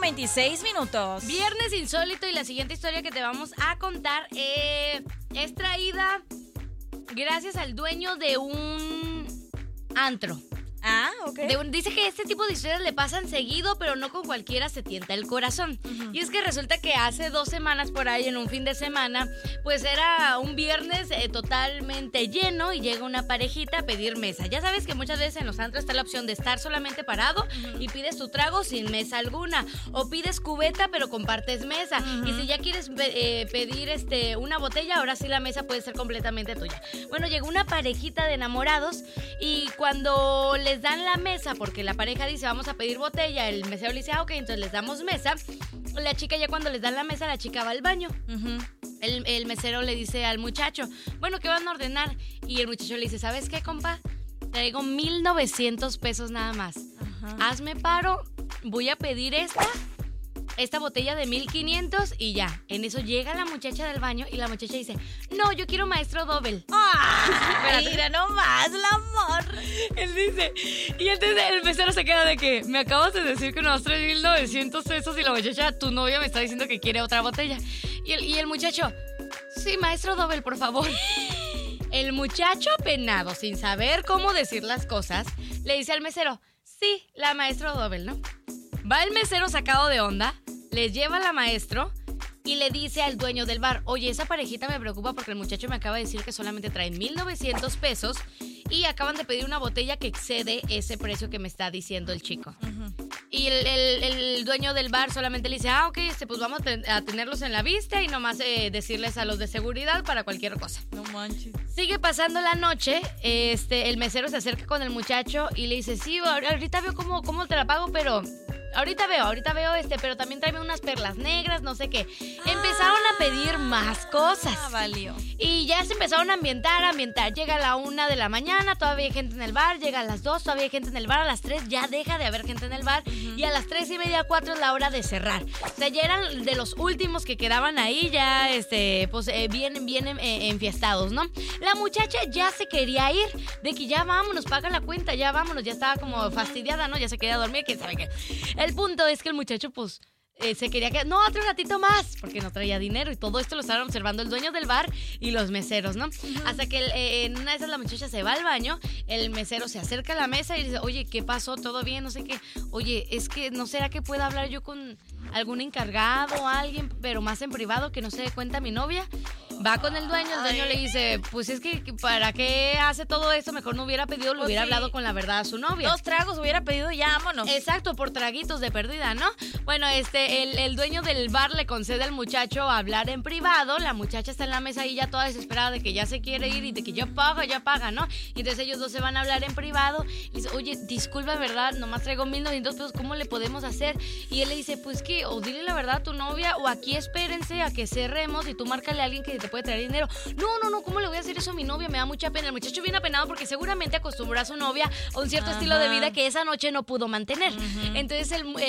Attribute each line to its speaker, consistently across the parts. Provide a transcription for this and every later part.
Speaker 1: 8:26.
Speaker 2: Viernes insólito, y la siguiente historia que te vamos a contar es traída gracias al dueño de un antro.
Speaker 1: Ah, ok.
Speaker 2: Dice que este tipo de historias le pasan seguido, pero no con cualquiera se tienta el corazón. Y es que resulta que hace 2 semanas por ahí, en un fin de semana, pues era un viernes totalmente lleno y llega una parejita a pedir mesa. Ya sabes que muchas veces en los antros está la opción de estar solamente parado y pides tu trago sin mesa alguna, o pides cubeta pero compartes mesa. Y si ya quieres pedir una botella, ahora sí la mesa puede ser completamente tuya. Bueno, llegó una parejita de enamorados y cuando les dan la mesa, porque la pareja dice vamos a pedir botella, el mesero le dice ok, entonces les damos mesa. La chica, ya cuando les dan la mesa, la chica va al baño. El mesero le dice al muchacho, bueno, ¿qué van a ordenar? Y el muchacho le dice, ¿sabes qué, compa? Traigo 1,900 pesos nada más. Hazme paro, voy a pedir esta botella de 1,500 y ya. En eso llega la muchacha del baño y la muchacha dice, no, yo quiero maestro Dobel.
Speaker 1: Mira nomás, el amor.
Speaker 2: Él dice, y entonces el mesero se queda de que, me acabas de decir que nos traes 1,900 pesos y la muchacha, tu novia, me está diciendo que quiere otra botella. Y el muchacho, sí, maestro Dobel, por favor. El muchacho, apenado, sin saber cómo decir las cosas, le dice al mesero, sí, la maestro Dobel, ¿no? Va el mesero sacado de onda, les lleva a la maestro y le dice al dueño del bar, oye, esa parejita me preocupa porque el muchacho me acaba de decir que solamente traen 1,900 pesos y acaban de pedir una botella que excede ese precio que me está diciendo el chico. Y el dueño del bar solamente le dice, ok, pues vamos a tenerlos en la vista y nomás decirles a los de seguridad para cualquier cosa.
Speaker 1: No manches.
Speaker 2: Sigue pasando la noche, el mesero se acerca con el muchacho y le dice, sí, ahorita veo cómo te la pago, pero... Ahorita veo, pero también tráeme unas perlas negras, no sé qué. Empezaron a pedir más cosas.
Speaker 1: Valió.
Speaker 2: Y ya se empezaron a ambientar. Llega a la 1 de la mañana, todavía hay gente en el bar. Llega a las 2, todavía hay gente en el bar. A las 3 ya deja de haber gente en el bar. Y a las 3:30, 4 es la hora de cerrar. O sea, ya eran de los últimos que quedaban ahí, ya, bien enfiestados, ¿no? La muchacha ya se quería ir, de que ya vámonos, paga la cuenta, ya vámonos. Ya estaba como fastidiada, ¿no? Ya se quería dormir, quién sabe qué. El punto es que el muchacho, pues, se quería quedar, no, otro ratito más, porque no traía dinero, y todo esto lo estaban observando el dueño del bar y los meseros, ¿no? Hasta que en una de esas la muchacha se va al baño, el mesero se acerca a la mesa y dice, oye, ¿qué pasó? ¿Todo bien? No sé qué. Oye, es que no será que pueda hablar yo con algún encargado o alguien, pero más en privado, que no se dé cuenta mi novia. Va con el dueño le dice, pues es que ¿para qué hace todo esto? Mejor no hubiera pedido, le hubiera hablado con la verdad a su novia.
Speaker 1: 2 tragos hubiera pedido y ya, vámonos.
Speaker 2: Exacto, por traguitos de perdida, ¿no? Bueno, el dueño del bar le concede al muchacho hablar en privado. La muchacha está en la mesa y ya toda desesperada de que ya se quiere ir y de que ya paga, ¿no? Y entonces ellos dos se van a hablar en privado. Y dice, oye, disculpa, ¿verdad? Nomás traigo 1,900 pesos, ¿cómo le podemos hacer? Y él le dice, pues que o dile la verdad a tu novia o aquí espérense a que cerremos y tú márcale a alguien que te puede traer dinero. No, ¿cómo le voy a hacer eso a mi novia? Me da mucha pena. El muchacho viene apenado porque seguramente acostumbró a su novia a un cierto estilo de vida que esa noche no pudo mantener. Entonces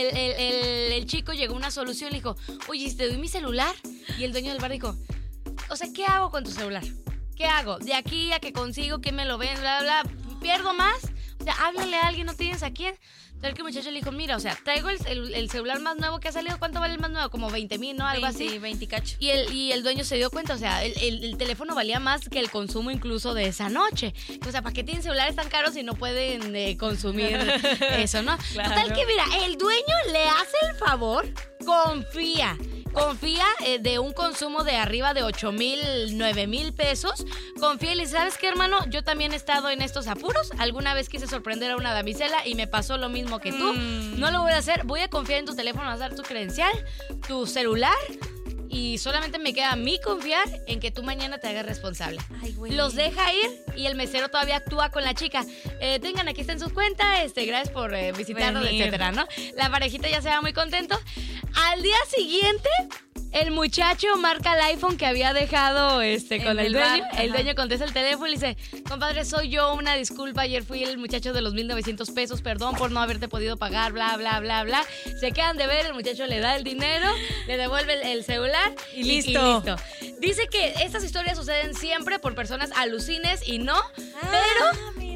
Speaker 2: el chico llegó a una solución, le dijo, oye, ¿te doy mi celular? Y el dueño del bar dijo, o sea, ¿qué hago con tu celular? ¿Qué hago? De aquí a que consigo que me lo ven, bla, bla, bla, ¿pierdo más? O sea, háblale a alguien, ¿no tienes a quién? Entonces el muchacho le dijo, mira, o sea, traigo el celular más nuevo que ha salido. ¿Cuánto vale el más nuevo? Como 20,000, ¿no? Algo así.
Speaker 1: 20 cacho.
Speaker 2: Y el dueño se dio cuenta, o sea, el teléfono valía más que el consumo incluso de esa noche. O sea, ¿para qué tienen celulares tan caros si no pueden consumir eso, no? Claro. Total que, mira, el dueño le hace el favor, confía de un consumo de arriba de 8,000, 9,000 pesos. Confía y le dice, ¿sabes qué, hermano? Yo también he estado en estos apuros. Alguna vez quise sorprender a una damisela y me pasó lo mismo que tú. No lo voy a hacer. Voy a confiar en tu teléfono, vas a dar tu credencial, tu celular. Y solamente me queda a mí confiar en que tú mañana te hagas responsable.
Speaker 1: Ay, güey.
Speaker 2: Los deja ir y el mesero todavía actúa con la chica. Tengan, aquí está en sus cuentas, gracias por visitarnos, etcétera, ¿no? La parejita ya se va muy contento. Al día siguiente, el muchacho marca el iPhone que había dejado con el dueño. El dueño contesta el teléfono y le dice, compadre, soy yo, una disculpa, ayer fui el muchacho de los 1,900 pesos, perdón por no haberte podido pagar, bla, bla, bla, bla. Se quedan de ver, el muchacho le da el dinero, le devuelve el celular y listo. Dice que estas historias suceden siempre por personas alucines y no,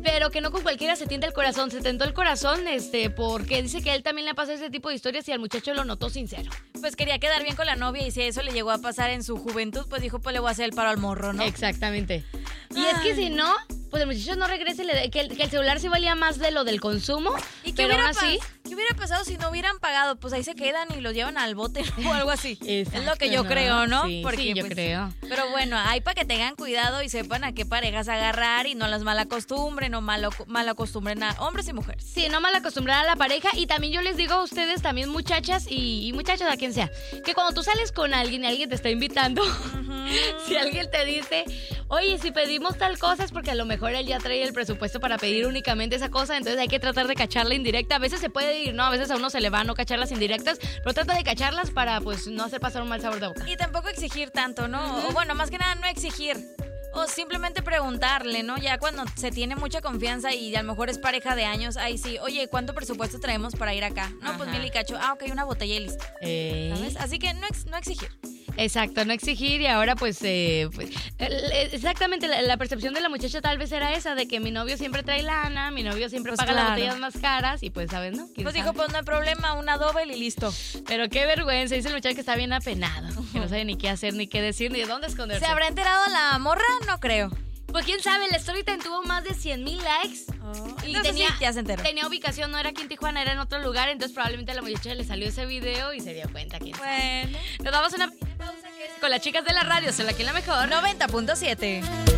Speaker 2: pero que no con cualquiera se tienta el corazón. Se tentó el corazón, porque dice que a él también le pasó ese tipo de historias y al muchacho lo notó sincero.
Speaker 1: Pues quería quedar bien con la novia y si eso le llegó a pasar en su juventud, pues dijo, pues le voy a hacer el paro al morro, ¿no?
Speaker 2: Exactamente. Y es que si no, pues el muchacho no regrese, que el celular sí valía más de lo del consumo.
Speaker 1: ¿Y
Speaker 2: pero aún así,
Speaker 1: qué hubiera pasado si no hubieran pagado? Pues ahí se quedan y los llevan al bote o algo así.
Speaker 2: Exacto,
Speaker 1: es lo que yo creo, ¿no?
Speaker 2: Sí,
Speaker 1: Porque,
Speaker 2: sí, yo
Speaker 1: pues,
Speaker 2: creo.
Speaker 1: Pero bueno, ahí para que tengan cuidado y sepan a qué parejas agarrar y no las mal acostumbren o mal acostumbren a hombres y mujeres.
Speaker 2: Sí, no mal acostumbrar a la pareja. Y también yo les digo a ustedes, también muchachas y muchachos, a quien sea, que cuando tú sales con alguien y alguien te está invitando, si alguien te dice, oye, si pedimos tal cosa es porque a lo mejor él ya trae el presupuesto para pedir únicamente esa cosa, entonces hay que tratar de cacharla indirecta. A veces se puede ir, ¿no? A veces a uno se le va a no cachar las indirectas, pero trata de cacharlas para, pues, no hacer pasar un mal sabor de boca.
Speaker 1: Y tampoco exigir tanto, ¿no? O bueno, más que nada no exigir. O simplemente preguntarle, ¿no? Ya cuando se tiene mucha confianza y a lo mejor es pareja de años, ahí sí, oye, ¿cuánto presupuesto traemos para ir acá? No, pues mil y cacho. Ok, una botella y listo. ¿Sabes? Así que no exigir.
Speaker 2: Exacto, no exigir y ahora pues exactamente la percepción de la muchacha tal vez era esa, de que mi novio siempre trae lana, mi novio siempre
Speaker 1: Pues
Speaker 2: paga
Speaker 1: claro.
Speaker 2: las botellas más caras y pues, ¿sabes, no? ¿Quién
Speaker 1: Pues
Speaker 2: sabe?
Speaker 1: dijo, pues no hay problema, una doble y listo.
Speaker 2: Pero qué vergüenza, dice el muchacho que está bien apenado, que no sabe ni qué hacer, ni qué decir, ni de dónde esconderse.
Speaker 1: ¿Se habrá enterado la morra? No creo.
Speaker 2: Pues quién sabe, la story time tuvo más de 100,000 likes. Y
Speaker 1: Entonces sí, ya se enteró.
Speaker 2: tenía ubicación, no era aquí en Tijuana, era en otro lugar, entonces probablemente a la muchacha le salió ese video y se dio cuenta. ¿Quién sabe?
Speaker 1: Bueno,
Speaker 2: Nos damos una pequeña pausa con las chicas de la radio, son la que es la mejor.
Speaker 1: 90.7.